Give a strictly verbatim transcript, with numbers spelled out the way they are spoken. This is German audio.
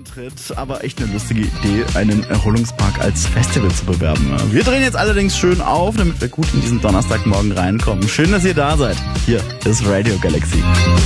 Eintritt, aber echt eine lustige Idee, einen Erholungspark als Festival zu bewerben. Wir drehen jetzt allerdings schön auf, damit wir gut in diesen Donnerstagmorgen reinkommen. Schön, dass ihr da seid. Hier ist Radio Galaxy.